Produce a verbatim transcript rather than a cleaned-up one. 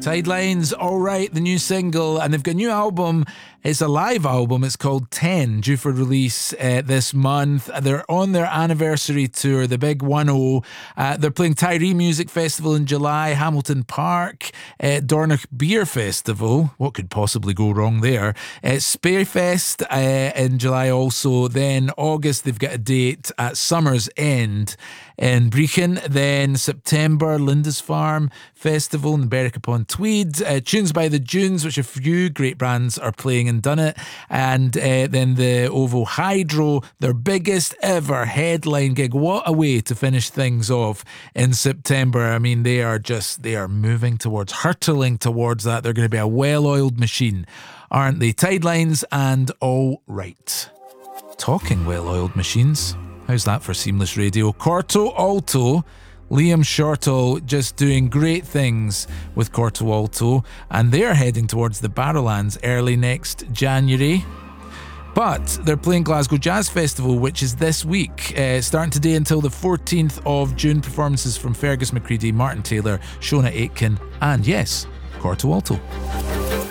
Tidelines, all right, the new single, and they've got a new album. It's a live album. It's called ten, due for release uh, this month. They're on their anniversary tour, the big one oh. Uh, they're playing Tyree Music Festival in July, Hamilton Park, uh, Dornoch Beer Festival. What could possibly go wrong there? Uh, Spearfest uh, in July also. Then August, they've got a date at Summer's End in Brechin. Then September, Lindisfarne Festival in Berwick upon Tweed. Uh, Tunes by the Dunes, which a few great bands are playing and done it. And uh, then the OVO Hydro, their biggest ever headline gig. What a way to finish things off in September. I mean, they are just, they are moving towards, hurtling towards that. They're going to be a well-oiled machine, aren't they? Tidelines and all right. Talking well-oiled machines. How's that for seamless radio? Corto Alto, Liam Shortall just doing great things with Corto Alto, and they're heading towards the Barrowlands early next January. But they're playing Glasgow Jazz Festival, which is this week, uh, starting today until the fourteenth of June. Performances from Fergus McCready, Martin Taylor, Shona Aitken, and yes, Corto Alto.